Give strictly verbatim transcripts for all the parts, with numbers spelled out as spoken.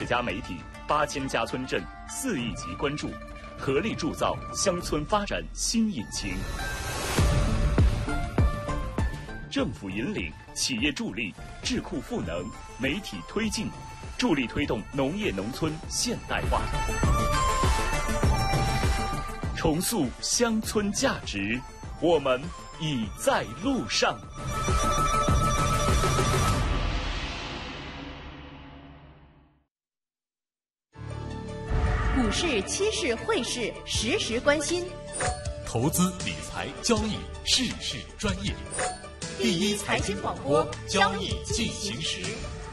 家媒体、八千家村镇、四亿级关注，合力铸造乡村发展新引擎。政府引领，企业助力，智库赋能，媒体推进，助力推动农业农村现代化，重塑乡村价值。我们已在路上。 股市、期市、汇市，时时关心。 投资理财交易，事事专业。 第一财经广播，交易进行时。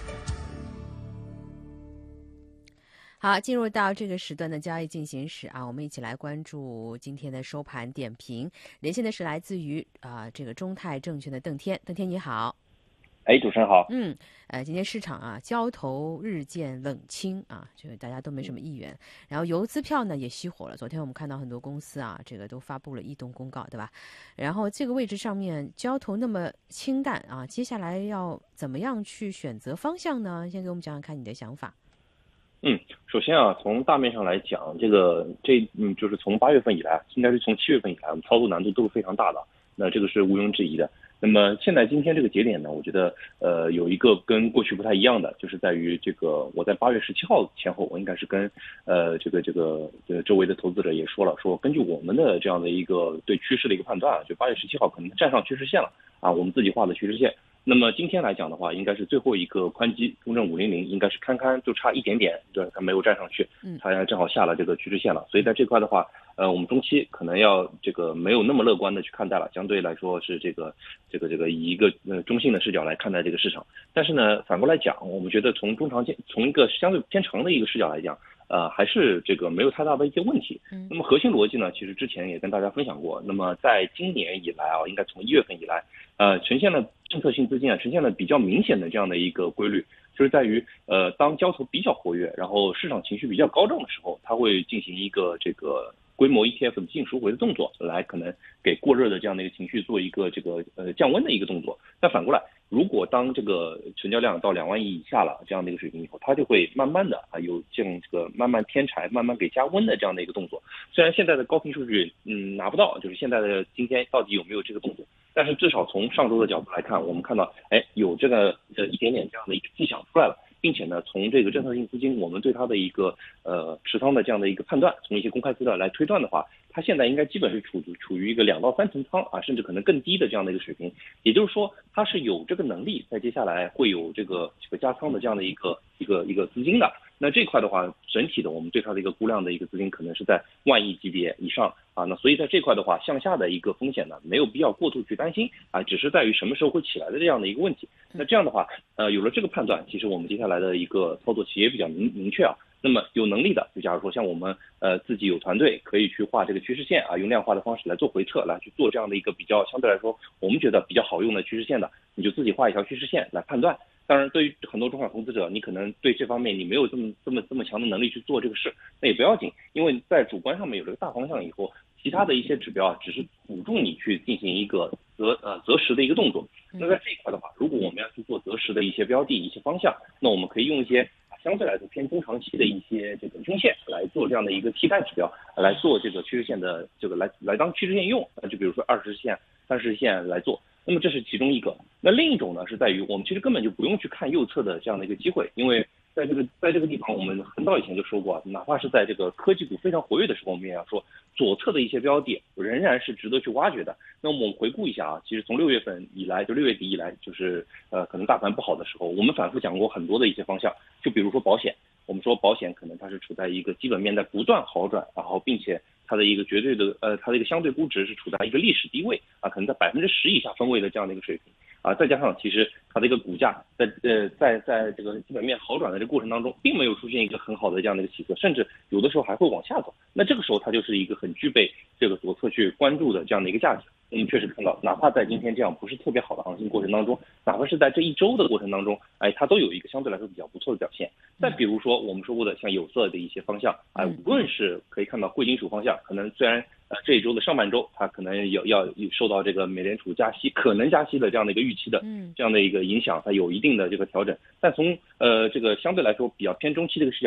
好，进入到这个时段的交易进行时啊，我们一起来关注今天的收盘点评。连线的是来自于啊、呃、这个中泰证券的邓天，邓天你好。 哎，主持人好。 嗯，呃，今天市场啊，交投日渐冷清啊，就大家都没什么意愿。嗯、然后游资票呢也熄火了。昨天我们看到很多公司啊，这个都发布了异动公告，对吧？然后这个位置上面交投那么清淡啊，接下来要怎么样去选择方向呢？先给我们讲讲看你的想法。 嗯，首先啊，从大面上来讲，这个这嗯，就是从八月份以来，应该是从七月份以来，我们操作难度都是非常大的，那这个是毋庸置疑的。那么现在今天这个节点呢，我觉得呃有一个跟过去不太一样的，就是在于这个我在八月十七号前后，我应该是跟呃这个这个这个周围的投资者也说了，说根据我们的这样的一个对趋势的一个判断，就八月十七号可能站上趋势线了啊，我们自己画的趋势线。那么今天来讲的话，应该是最后一个宽基中证五零零，应该是堪堪就差一点点，对，它没有站上去，它正好下了这个趋势线了。所以在这块的话，呃，我们中期可能要这个没有那么乐观的去看待了，相对来说是这个这个这个以一个呃中性的视角来看待这个市场。但是呢，反过来讲，我们觉得从中长线，从一个相对偏长的一个视角来讲，呃，还是这个没有太大的一些问题。那么核心逻辑呢，其实之前也跟大家分享过。那么在今年以来啊，应该从一月份以来，呃，呈现了政策性资金啊，呈现了比较明显的这样的一个规律，就是在于呃，当交投比较活跃，然后市场情绪比较高涨的时候，它会进行一个这个规模 E T F 的净赎回的动作，来可能给过热的这样的一个情绪做一个这个呃降温的一个动作。但反过来，如果当这个成交量到两万亿以下了这样的一个水平以后，它就会慢慢的啊有这样这个慢慢添柴、慢慢给加温的这样的一个动作。虽然现在的高频数据嗯拿不到，就是现在的今天到底有没有这个动作，但是至少从上周的角度来看，我们看到哎有这个呃一点点这样的一个迹象出来了。并且呢，从这个政策性资金，我们对它的一个呃持仓的这样的一个判断，从一些公开资料来推断的话，它现在应该基本是处处于一个两到三层仓啊，甚至可能更低的这样的一个水平。也就是说，它是有这个能力，在接下来会有这个这个加仓的这样的一个一个一个资金的。那这块的话，整体的我们对它的一个估量的一个资金可能是在万亿级别以上啊。那所以在这块的话，向下的一个风险呢，没有必要过度去担心啊，只是在于什么时候会起来的这样的一个问题。那这样的话，呃，有了这个判断，其实我们接下来的一个操作其实也比较明明确啊。那么有能力的，就假如说像我们呃自己有团队可以去画这个趋势线啊，用量化的方式来做回撤，来去做这样的一个比较相对来说我们觉得比较好用的趋势线的，你就自己画一条趋势线来判断。当然，对于很多中小投资者，你可能对这方面你没有这么这么这么强的能力去做这个事，那也不要紧，因为在主观上面有了个大方向以后，其他的一些指标啊，只是辅助你去进行一个择呃择时的一个动作。那在这一块的话，如果我们要去做择时的一些标的、一些方向，那我们可以用一些相对来说偏中长期的一些这个均线来做这样的一个替代指标，来做这个趋势线的这个来来当趋势线用，就比如说二十线、三十线来做。那么这是其中一个。那另一种呢，是在于我们其实根本就不用去看右侧的这样的一个机会，因为在这个在这个地方，我们很早以前就说过，哪怕是在这个科技股非常活跃的时候，我们也要说左侧的一些标的仍然是值得去挖掘的。那么我们回顾一下啊，其实从六月份以来，就六月底以来，就是呃可能大盘不好的时候，我们反复讲过很多的一些方向，就比如说保险，我们说保险可能它是处在一个基本面在不断好转，然后并且它的一个绝对的呃，它的一个相对估值是处在一个历史低位啊，可能在百分之十以下分位的这样的一个水平啊，再加上其实它的一个股价在呃在在这个基本面好转的这个过程当中，并没有出现一个很好的这样的一个起色，甚至有的时候还会往下走。那这个时候它就是一个很具备这个左侧去关注的这样的一个价值。我们确实看到，哪怕在今天这样不是特别好的行情过程当中，哪怕是在这一周的过程当中，哎，它都有一个相对来说比较不错的表现。再比如说我们说过的像有色的一些方向，哎，无论是可以看到贵金属方向，可能虽然呃这一周的上半周它可能要要受到这个美联储加息可能加息的这样的一个预期的这样的一个影响，它有一定的这个调整，但从呃这个相对来说比较偏中期的一个视角